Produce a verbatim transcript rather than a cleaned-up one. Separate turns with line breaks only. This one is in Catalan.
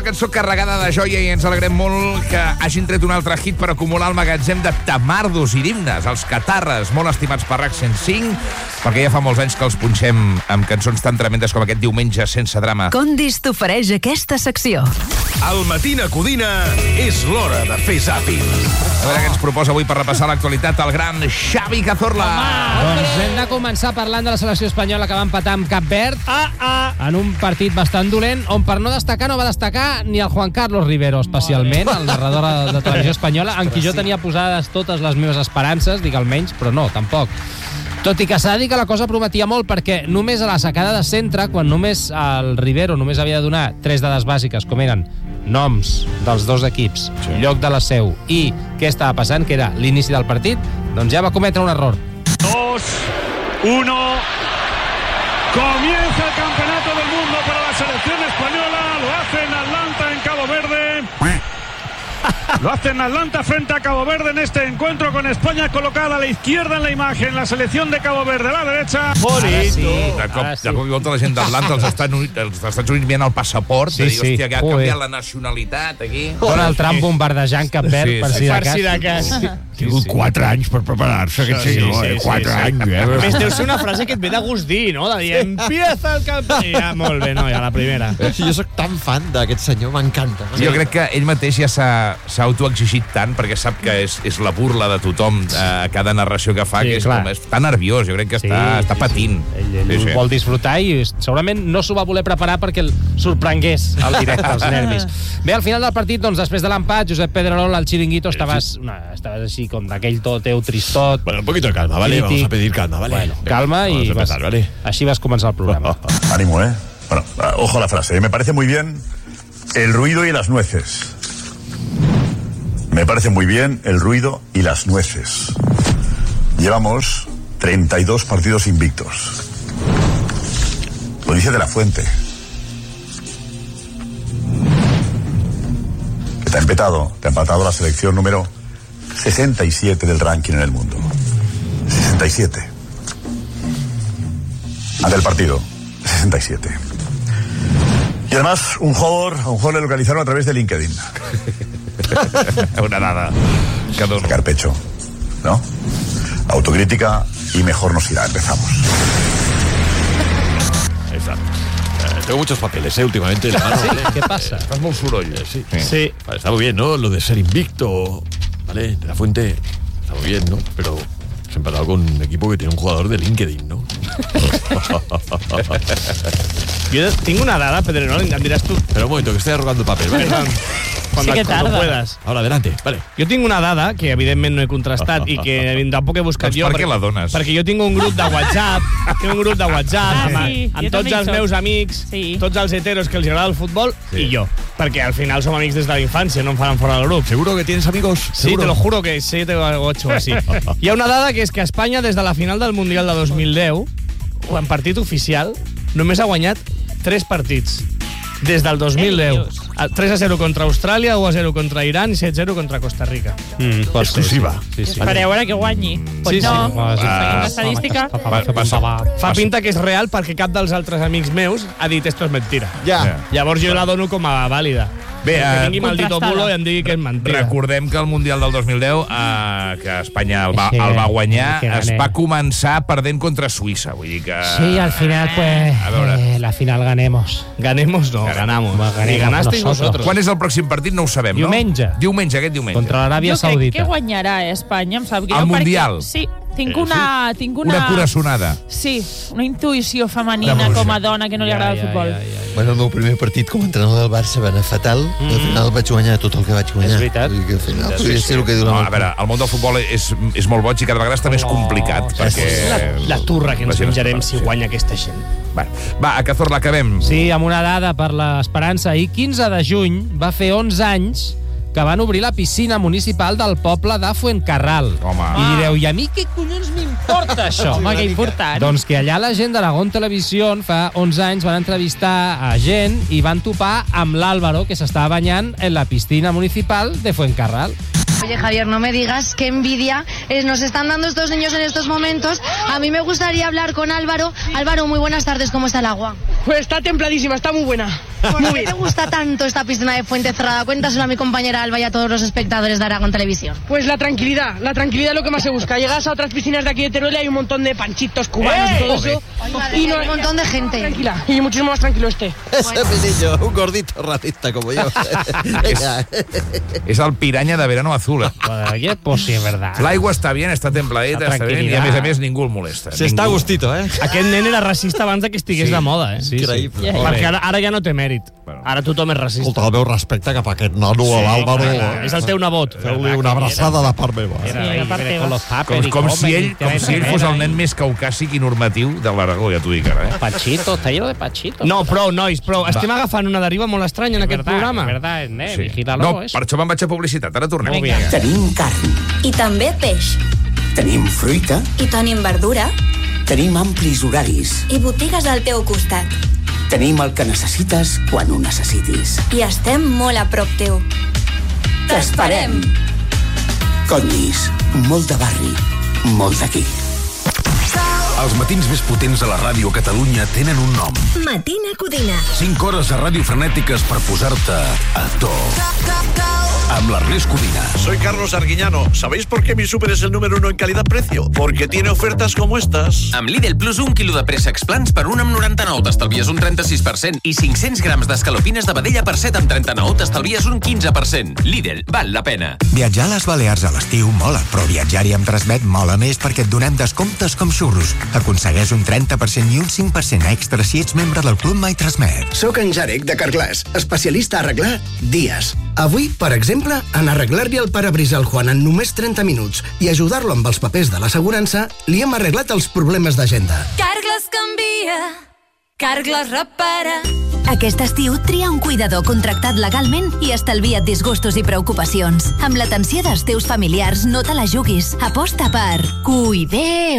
Cançó carregada de joia i ens alegrem molt que hagin tret un altre hit per acumular el magatzem de tamardos i d'himnes, els catarres, molt estimats per RAC cent cinc, perquè ja fa molts anys que els punxem amb cançons tan tremendes com aquest Diumenge sense drama.
Condis t'ofereix aquesta secció.
Al Matina Codina és l'hora de fer zàping.
A veure què ens proposa avui per repassar l'actualitat el gran Xavi Cazorla.
Doncs hem de començar parlant de la selecció espanyola que va empatar amb Cap Verd ah, ah. en un partit bastant dolent, on per no destacar no va destacar ni el Juan Carlos Rivero, especialment, el narrador de televisió espanyola, en qui jo tenia posades totes les meves esperances, dic almenys, però no, tampoc. Tot i que s'ha de dir que la cosa prometia molt, perquè només a la sacada de centre, quan només el Rivero només havia de donar tres dades bàsiques, com eren noms dels dos equips, sí. lloc de la seu i què estava passant, que era l'inici del partit, doncs ja va cometre un error.
dos, uno... Comienza el campeonato del mundo para la selección española. Lo hace en Atlanta, en Cabo Verde. Lo hace en Atlanta frente a Cabo Verde en este encuentro con España colocada a la izquierda en la imagen. La selección de Cabo Verde a la derecha.
Bonito. Sí, de cop, sí. de cop i volta la gent d'Atlanta, els Estats Units, els Estats Units enviant el passaport, sí, de dir, sí. hòstia, que ha canviat la nacionalitat aquí.
Donald Trump bombardejant Cap Verd, sí, per si de cas.
Si de cas.
Sí. Ha tingut quatre anys per preparar-se, aquest
sí,
senyor,
sí, sí,
quatre
sí,
anys.
Sí.
Eh?
A més, deu ser una frase que et ve de gust dir, no? De dir, empieza el campeonato. I ja, molt bé, no? Ja la primera.
Sí, jo sóc tan fan d'aquest senyor, m'encanta.
Sí. Jo crec que ell mateix ja s'ha autoexigit tant, perquè sap que és, és la burla de tothom a eh, cada narració que fa, sí, que és, com, és tan nerviós, jo crec que sí, està, està patint.
Sí, sí. Ell, ell sí, sí. vol disfrutar i segurament no s'ho va voler preparar perquè el sorprengués al directe, els nervis. Bé, al final del partit, doncs, després de l'empat, Josep Pedrerol, al Chiringuito, estaves, no, estaves així com d'aquell to teu tristot.
Bueno, un poquito de calma, ¿vale? Crític. Vamos a pedir calma, ¿vale?
Bueno, calma y
empezar,
vas,
¿vale?
Així vas començar el programa.
Ánimo, ¿eh? Bueno, ojo a la frase. Me parece muy bien el ruido y las nueces. Me parece muy bien el ruido y las nueces. Llevamos treinta y dos partidos invictos. Lo dice De La Fuente. Que te ha empatado, te ha empatado la selección número sesenta y siete del ranking en el mundo. sesenta y siete. Ante el partido, sesenta y siete. Y además, un jugador, a un jugador le localizaron a través de LinkedIn.
Una nada.
Sacar pecho, ¿no? Autocrítica y mejor nos irá. Empezamos.
Exacto. Eh, tengo muchos papeles, ¿eh? Últimamente en la mano.
¿Sí? ¿Qué pasa?
Estás muy soroll.
Eh, sí.
Sí. sí.
Vale, está muy bien, ¿no? Lo de ser invicto, ¿vale? De La Fuente, está muy bien, ¿no? Pero se ha empatado con un equipo que tiene un jugador de LinkedIn, ¿no?
Yo tengo una dada, Pedrerol, em diràs tu.
Pero un momento, que estoy arrugando el papel, ¿vale?
Perdón. Cuando,
sí que
cuando puedas.
Ahora, adelante, vale.
Jo tinc una dada que evidentment no he contrastat i que tampoc he buscat
doncs
jo.
Per què la dones?
Perquè jo tinc un grup de WhatsApp, tinc un grup de WhatsApp
ah,
amb,
sí,
amb tots els meus amics,
sí. tots
tots els heteros que els agrada el futbol sí. i jo. Perquè al final som amics des de la infància, no em faran fora del grup.
¿Seguro que tienes amigos?
Sí,
¿Seguro?
te lo juro que siete o ocho así. Hi ha una dada que és que Espanya des de la final del Mundial de dos mil deu, o en partit oficial, només ha guanyat tres partits. Des del dos mil deu. tres a zero contra Austràlia, u a zero contra Iran i set a zero contra Costa Rica.
Mm, exclusiva.
Sí, sí. Espereu ara que guanyi. Pues
sí, sí.
no,
Va,
sí. seguint l'estadística.
Fa pinta que és real perquè cap dels altres amics meus ha dit esto es mentira.
Ja.
Yeah. Llavors jo la dono com a vàlida.
Bé,
que
eh,
vingui maldito bulo i em digui que és mentira.
Recordem que el Mundial del dos mil deu, eh, que Espanya el va, el va guanyar, es va començar perdent contra Suïssa. Vull dir que...
Sí, al final, pues, eh, la final ganemos.
Ganemos no, ganamos.
ganamos
y ganasteis
nosotros.
vosotros.
Quan és el pròxim partit no ho sabem,
diumenge.
no? Diumenge. Aquest diumenge.
Contra l'Aràbia
Saudita. Jo crec
Saudita.
que guanyarà Espanya, em sap greu.
El Mundial.
Perquè, sí, tinc una... Tinc una,
una coraçonada.
Sí, una intuïció femenina com a dona que no li agrada ja, el futbol. Ja, ja, ja.
Bueno, el meu primer partit com a entrenador del Barça va anar fatal. Mm -hmm. Al final vaig guanyar tot el que vaig guanyar.
És veritat.
I que al final
sí,
podria
sí.
ser el que diu la
no, a veure, el món del futbol és, és molt boig i cada vegada està més complicat.
Oh,
perquè
és la, la turra que ens menjarem si guanya aquesta gent.
Va, va, a Cazorla, acabem.
Sí, amb una dada per l'Esperança. Ahir, quinze de juny, va fer onze anys que van obrir la piscina municipal del poble de Fuencarral.
Home.
I direu, i a mi què collons m'importa això?
Home, que important.
Doncs que allà la gent d'Aragón Televisió fa onze anys van entrevistar a gent i van topar amb l'Álvaro, que s'estava banyant en la piscina municipal de Fuencarral.
Oye, Javier, no me digas qué envidia eh, nos están dando estos niños en estos momentos. A mí me gustaría hablar con Álvaro. Álvaro, muy buenas tardes, ¿cómo está el agua?
Pues está templadísima, está muy buena.
¿Por qué te gusta tanto esta piscina de Fuente Cerrada? Cuéntaselo a mi compañera Alba y a todos los espectadores de Aragón Televisión.
Pues la tranquilidad, la tranquilidad es lo que más se busca. Llegas a otras piscinas de aquí de Teruel y hay un montón de panchitos cubanos y todo eso.
Y no, hay un montón de gente.
Tranquila, y muchísimo más tranquilo este.
Ese pilillo, un gordito racista como yo. Venga.
És el piranya de verano azul, eh?
Oye, pues sí, es verdad.
L'aigua està bien, està templadeta,
La
està bien, i a més a més ningú el molesta.
Se està a gustito, eh?
Aquest nen era racista abans de que estigués
Sí.
de moda, eh?
Sí, sí.
Increïble.
Perquè ara, ara ja no té mèrit. Ara tothom és racista.
Escolta, el meu respecte cap a aquest nano, a l'Àlvaro.
És el teu nebot.
Feu-li una abraçada de part meva.
Era
Sí,
ahí,
aparte
con
vas.
los
Com,
tuppers y
com,
come
si
y
ell,
te
com
ves
si ell
nevera
fos el
y-
nen més caucàsic i normatiu de l'Aragó, ja t'ho dic ara, eh?
Pachito, está lleno de Pachito.
No, prou, nois, prou. Estem agafant una deriva molt estranya en
Es
aquest
verdad,
programa.
es verdad, es net,
Sí.
vigílalo,
No,
eso.
per això me'n vaig a publicitat. Ara tornem.
Muy bien.
Tenim carn,
I també peix.
tenim fruita,
I tenim verdura.
tenim amplis horaris,
I botigues al teu costat.
tenim el que necessites quan ho necessitis.
I estem molt a prop teu.
T'esperem! Conyis, molt de barri, molt d'aquí.
Els matins més potents a la ràdio a Catalunya tenen un nom.
Matina Codina.
cinc hores de ràdio frenètiques per posar-te a to. Amb l'Ernest Codina.
Soy Carlos Arguiñano. ¿Sabéis por qué mi súper es el número uno en calidad-precio? Porque tiene ofertas como estas.
Amb Lidl Plus, un quilo de préssecs plans per un amb noranta-nou t'estalvies un trenta-sis per cent i cinc-cents grams d'escalopines de vedella per set amb trenta-nou t'estalvies un quinze per cent. Lidl, val la pena.
Viatjar a les Balears a l'estiu mola, però viatjar-hi amb Transmet mola més perquè et donem descomptes com xurros. Aconsegueix un trenta per cent i un cinc per cent extra si ets membre del Club My Transmet.
Soc en Jarek, de Carglass, especialista a arreglar dies. Avui, per exemple, en arreglar-li el parabris al Juan en només trenta minuts i ajudar-lo amb els papers de l'assegurança, li hem arreglat els problemes d'agenda.
Carglass canvia, Carglass repara.
Aquest estiu tria un cuidador contractat legalment i estalvia't disgustos i preocupacions. Amb l'atenció dels teus familiars no te la juguis. Aposta per Cuideo.